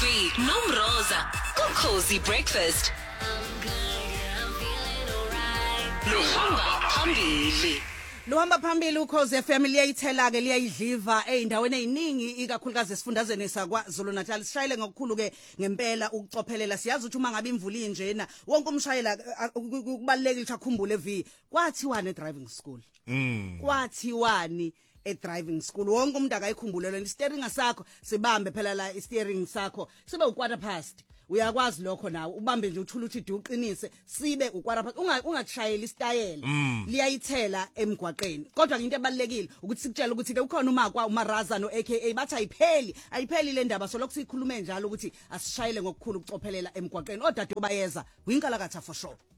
V Nomroza Cozy Breakfast. Lohamba phambili. Luhamba phambili ukhoze family yayithela ke liyayidliva eindaweni eziningi ikakhulukazi esifundazweni sakwaZulu Natal sishayile ngokukhulu ke ngempela ukucophelela siyazi ukuthi uma ngabe imvula injena wonke umshayela kubalekile ukuthi akhumbule V kwathiwani e-driving school kwathiwani e-driving school wonke umuntu akayikhumbulelwe i-steering sakho sibambe phela la i-steering sakho sibe u4 past uyakwazi lokho nawe ubambe nje uthula uthi uqinise sibe u4 past ungashayeli istayela liyayithela emgwaqeni kodwa into ebalekile ukuthi sikutshela ukuthi ke ukhona umaraza no aka bathi ayipheli le ndaba so lokho sikhulume njalo ukuthi asishayele ngokukhulu ukucophelela emgwaqeni odade bayeza uyinkalakatha for sure.